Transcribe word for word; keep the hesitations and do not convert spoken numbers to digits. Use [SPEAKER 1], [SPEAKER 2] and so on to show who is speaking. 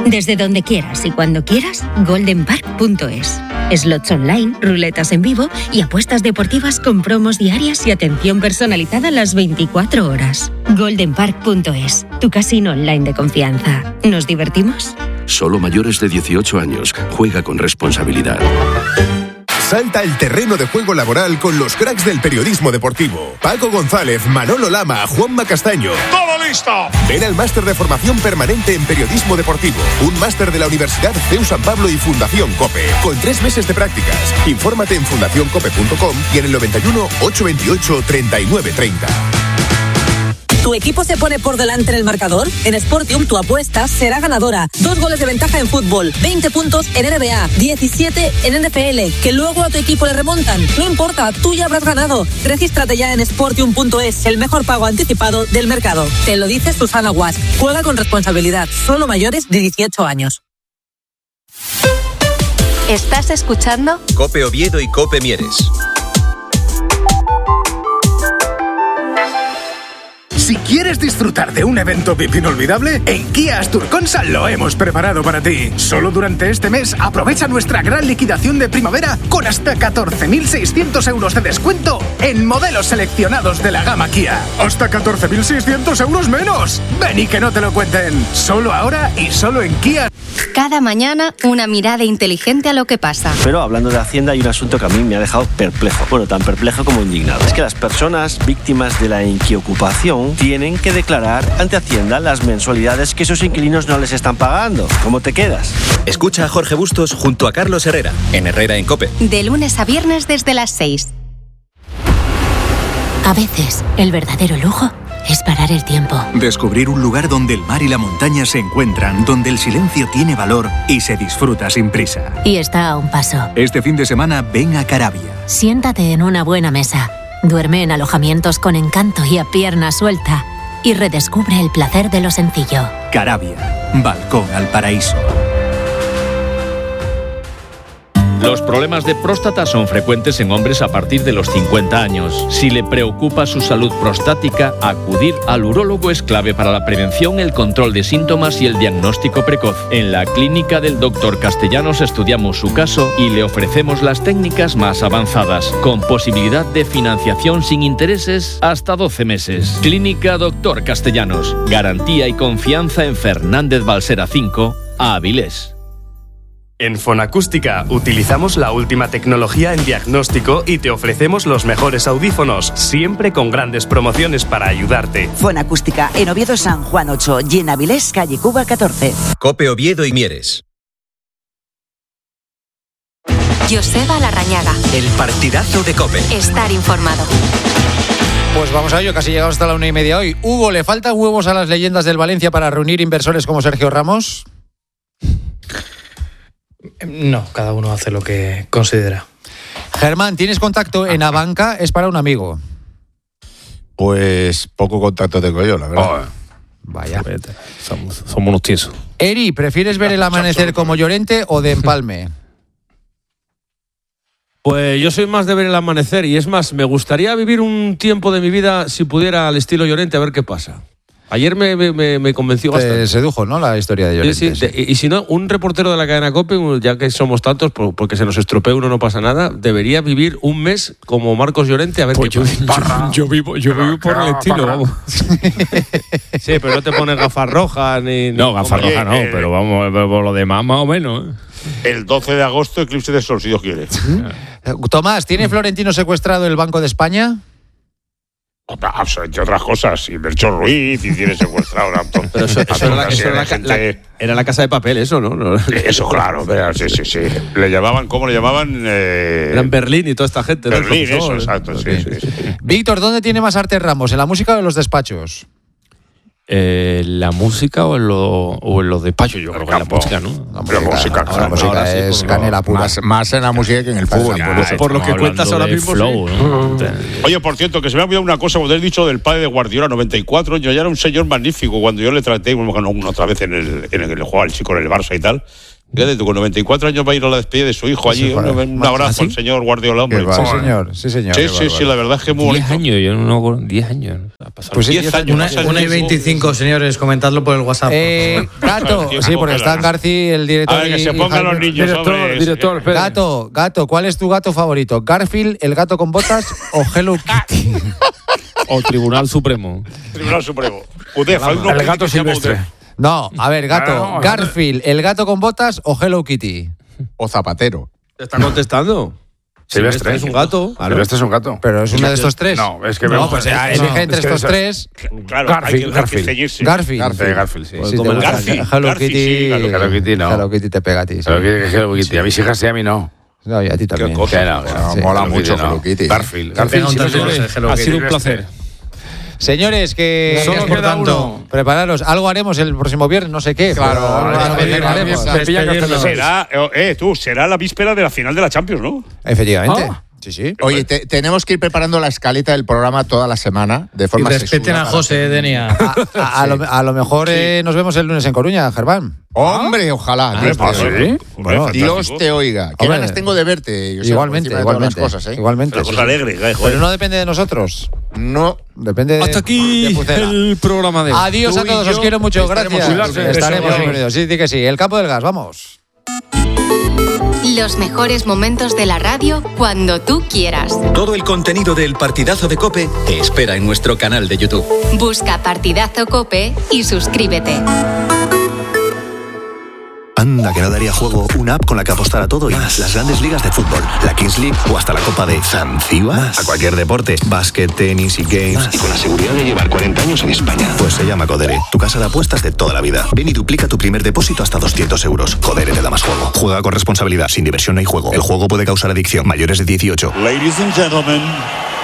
[SPEAKER 1] Desde donde quieras y cuando quieras, golden park punto es. Slots online, ruletas en vivo y apuestas deportivas con promos diarias y atención personalizada las veinticuatro horas. golden park punto es, tu casino online de confianza. ¿Nos divertimos?
[SPEAKER 2] Solo mayores de dieciocho años. Juega con responsabilidad.
[SPEAKER 3] Salta al terreno de juego laboral con los cracks del periodismo deportivo. Paco González, Manolo Lama, Juanma Castaño.
[SPEAKER 4] ¡Todo listo!
[SPEAKER 3] Ven al máster de formación permanente en periodismo deportivo. Un máster de la Universidad C E U San Pablo y Fundación COPE. Con tres meses de prácticas. Infórmate en fundación cope punto com y en el noventa y uno, ochocientos veintiocho, treinta y nueve treinta.
[SPEAKER 5] ¿Tu equipo se pone por delante en el marcador? En Sportium tu apuesta será ganadora. Dos goles de ventaja en fútbol, veinte puntos en N B A, diecisiete en N F L, que luego a tu equipo le remontan. No importa, tú ya habrás ganado. Regístrate ya en sportium punto es, el mejor pago anticipado del mercado. Te lo dice Susana Guas. Juega con responsabilidad. Solo mayores de dieciocho años.
[SPEAKER 6] ¿Estás escuchando?
[SPEAKER 7] COPE Oviedo y COPE Mieres.
[SPEAKER 8] Si quieres disfrutar de un evento V I P inolvidable, en Kia Asturconsa lo hemos preparado para ti. Solo durante este mes aprovecha nuestra gran liquidación de primavera con hasta catorce mil seiscientos euros de descuento en modelos seleccionados de la gama Kia. ¡Hasta catorce mil seiscientos euros menos! ¡Ven y que no te lo cuenten! Solo ahora y solo en Kia.
[SPEAKER 6] Cada mañana una mirada inteligente a lo que pasa.
[SPEAKER 9] Pero hablando de Hacienda hay un asunto que a mí me ha dejado perplejo. Bueno, tan perplejo como indignado. Es que las personas víctimas de la inquiocupación tienen que declarar ante Hacienda las mensualidades que sus inquilinos no les están pagando. ¿Cómo te quedas?
[SPEAKER 7] Escucha a Jorge Bustos junto a Carlos Herrera, en Herrera en COPE.
[SPEAKER 6] De lunes a viernes desde las seis. A veces, el verdadero lujo es parar el tiempo.
[SPEAKER 10] Descubrir un lugar donde el mar y la montaña se encuentran, donde el silencio tiene valor y se disfruta sin prisa.
[SPEAKER 6] Y está a un paso.
[SPEAKER 10] Este fin de semana ven a Caravia.
[SPEAKER 6] Siéntate en una buena mesa. Duerme en alojamientos con encanto y a pierna suelta. Y redescubre el placer de lo sencillo.
[SPEAKER 10] Caravia, balcón al paraíso.
[SPEAKER 11] Los problemas de próstata son frecuentes en hombres a partir de los cincuenta años. Si le preocupa su salud prostática, acudir al urólogo es clave para la prevención, el control de síntomas y el diagnóstico precoz. En la clínica del doctor Castellanos estudiamos su caso y le ofrecemos las técnicas más avanzadas, con posibilidad de financiación sin intereses hasta doce meses. Clínica doctor Castellanos. Garantía y confianza en Fernández Balsera cinco, Avilés.
[SPEAKER 12] En Fonacústica utilizamos la última tecnología en diagnóstico y te ofrecemos los mejores audífonos, siempre con grandes promociones para ayudarte.
[SPEAKER 13] Fonacústica en Oviedo San Juan ocho y en Avilés, calle Cuba catorce.
[SPEAKER 7] COPE Oviedo y Mieres.
[SPEAKER 6] Joseba Larrañaga.
[SPEAKER 7] El partidazo de COPE.
[SPEAKER 6] Estar informado.
[SPEAKER 14] Pues vamos a ello, casi llegamos hasta la una y media hoy. Hugo, ¿le faltan huevos a las leyendas del Valencia para reunir inversores como Sergio Ramos?
[SPEAKER 15] No, cada uno hace lo que considera.
[SPEAKER 14] Germán, ¿tienes contacto en Abanca? Es para un amigo.
[SPEAKER 16] Pues poco contacto tengo yo, la verdad.
[SPEAKER 14] Oh, vaya.
[SPEAKER 17] Somos, somos unos tiesos.
[SPEAKER 14] Eri, ¿prefieres ver el amanecer como Llorente o de empalme?
[SPEAKER 17] Pues yo soy más de ver el amanecer y es más, me gustaría vivir un tiempo de mi vida si pudiera al estilo Llorente, a ver qué pasa. Ayer me, me, me convenció bastante.
[SPEAKER 14] Te sedujo, ¿no?, la historia de Llorente.
[SPEAKER 17] Sí, sí. De, y, y si no, un reportero de la cadena COPE, ya que somos tantos, por, porque se nos estropea uno no pasa nada, debería vivir un mes como Marcos Llorente a ver pues qué yo, pasa. Yo, yo vivo, yo vivo por el estilo, vamos. Sí, pero no te pones gafas rojas ni...
[SPEAKER 18] No, gafas rojas no, eh, pero vamos, por lo demás más o menos.
[SPEAKER 4] El doce de agosto, eclipse de sol, si Dios quiere.
[SPEAKER 14] Tomás, ¿tiene Florentino secuestrado el Banco de España?
[SPEAKER 4] Entre otras cosas, y Melchor Ruiz, y tiene secuestrado a todo.
[SPEAKER 17] Pero eso, eso, era, la, eso era, la, la, era la casa de papel, eso, ¿no?
[SPEAKER 4] Eso, claro, pero, sí, sí, sí. Le llamaban, ¿cómo le llamaban? Eh...
[SPEAKER 17] Era en Berlín y toda esta gente.
[SPEAKER 4] Berlín, ¿no? Eso, exacto, sí, sí, sí, sí.
[SPEAKER 14] Víctor, ¿dónde tiene más arte Ramos? ¿En la música o en los despachos?
[SPEAKER 18] Eh, ¿La música o en lo, o en los despachos? Yo creo que en la música, ¿no?
[SPEAKER 4] La música, la música,
[SPEAKER 14] ahora, la música ahora es sí, canela pura.
[SPEAKER 16] Más, más en la música que en el fútbol.
[SPEAKER 17] Ya, por, por lo que cuentas ahora mismo.
[SPEAKER 18] Flow,
[SPEAKER 17] sí.
[SPEAKER 18] ¿no?
[SPEAKER 4] Oye, por cierto, que se me ha olvidado una cosa, cuando has dicho del padre de Guardiola, noventa y cuatro, yo ya era un señor magnífico cuando yo le traté, bueno, una otra vez en el, en el juego al chico en el Barça y tal. Fíjate tú, con noventa y cuatro años va a ir a la despedida de su hijo allí. Sí, un, un abrazo al señor Guardiola, hombre.
[SPEAKER 14] Sí, señor. Sí, señor.
[SPEAKER 4] Sí, sí, sí, la verdad es que muy bonito.
[SPEAKER 18] diez años, yo no. diez años.
[SPEAKER 14] Pues sí,
[SPEAKER 15] diez años. Una, una y veinticinco, señores, comentadlo por el WhatsApp.
[SPEAKER 14] Eh, Gato, sí, porque está en Garci, el director.
[SPEAKER 4] A ver, que se pongan los niños,
[SPEAKER 14] director,
[SPEAKER 4] hombre.
[SPEAKER 14] Director, Gato, Gato, ¿cuál es tu gato favorito? ¿Garfield, el gato con botas o Hello Kitty?
[SPEAKER 18] O Tribunal Supremo.
[SPEAKER 4] Tribunal Supremo. Udef,
[SPEAKER 16] el gato silvestre.
[SPEAKER 14] No, a ver, gato, no, no, Garfield, el gato con botas o Hello Kitty.
[SPEAKER 16] O Zapatero.
[SPEAKER 17] ¿Te está contestando?
[SPEAKER 16] Silvestre
[SPEAKER 17] es un gato.
[SPEAKER 16] Claro. Silvestre es un gato.
[SPEAKER 14] Pero es uno de estos tres.
[SPEAKER 16] No, es que
[SPEAKER 14] no,
[SPEAKER 16] me
[SPEAKER 14] pues ya elige no, entre es estos tres.
[SPEAKER 4] Claro,
[SPEAKER 16] Garfield, Garfield.
[SPEAKER 4] Garfield.
[SPEAKER 14] Garfield.
[SPEAKER 16] Garfield, Garfield, sí.
[SPEAKER 14] sí Garfield.
[SPEAKER 4] Garfield.
[SPEAKER 14] Hello Kitty.
[SPEAKER 4] Sí,
[SPEAKER 16] Hello Kitty no.
[SPEAKER 14] Hello Kitty te pega a ti. Sí.
[SPEAKER 16] Hello Kitty, Hello Kitty. Sí. A mis hijas sí, a mí no.
[SPEAKER 14] No, y a ti también.
[SPEAKER 16] Qué cosa. No, no, sí. Mola mucho Hello Kitty. Garfield. Garfield.
[SPEAKER 18] Ha sido un placer.
[SPEAKER 14] Señores, que
[SPEAKER 15] solo queda uno.
[SPEAKER 14] Prepararos. Algo haremos el próximo viernes, no sé qué.
[SPEAKER 16] Claro,
[SPEAKER 14] pero haremos.
[SPEAKER 4] Será, eh, tú, será la víspera de la final de la Champions, ¿no?
[SPEAKER 14] Efectivamente.
[SPEAKER 16] Oh.
[SPEAKER 14] Sí, sí.
[SPEAKER 16] Oye, te, tenemos que ir preparando la escaleta del programa toda la semana de forma
[SPEAKER 15] y respeten a José, Denia.
[SPEAKER 14] A, a, a, lo, a lo mejor sí. eh, nos vemos el lunes en Coruña, Germán.
[SPEAKER 16] Hombre, ojalá.
[SPEAKER 14] Ah,
[SPEAKER 16] Dios,
[SPEAKER 14] pues,
[SPEAKER 16] te oiga.
[SPEAKER 14] ¿sí?
[SPEAKER 16] Bueno, Dios te oiga. Qué ganas tengo de verte. Yo
[SPEAKER 14] igualmente,
[SPEAKER 16] sé,
[SPEAKER 14] igualmente.
[SPEAKER 16] Cosas, ¿eh?
[SPEAKER 14] Igualmente.
[SPEAKER 4] Una cosa alegre. Eh,
[SPEAKER 14] Pero no depende de nosotros.
[SPEAKER 16] No.
[SPEAKER 14] Depende
[SPEAKER 18] Hasta aquí
[SPEAKER 14] de
[SPEAKER 18] el programa de hoy.
[SPEAKER 14] Adiós a todos, os quiero mucho. Gracias. Estaremos bienvenidos. Sí, di que sí. El campo del gas, vamos.
[SPEAKER 19] Los mejores momentos de la radio cuando tú quieras.
[SPEAKER 7] Todo el contenido del Partidazo de COPE te espera en nuestro canal de YouTube.
[SPEAKER 19] Busca Partidazo COPE y suscríbete.
[SPEAKER 20] Anda, que no daría juego una app con la que apostar a todo y más. Las grandes ligas de fútbol, la Kings League o hasta la Copa de Zanzíbar. A cualquier deporte, básquet, tenis y games. Más. Y con la seguridad de llevar cuarenta años en España. Pues se llama Codere, tu casa de apuestas de toda la vida. Ven y duplica tu primer depósito hasta doscientos euros. Codere te da más juego. Juega con responsabilidad. Sin diversión no hay juego. El juego puede causar adicción. Mayores de dieciocho.
[SPEAKER 21] Ladies and gentlemen,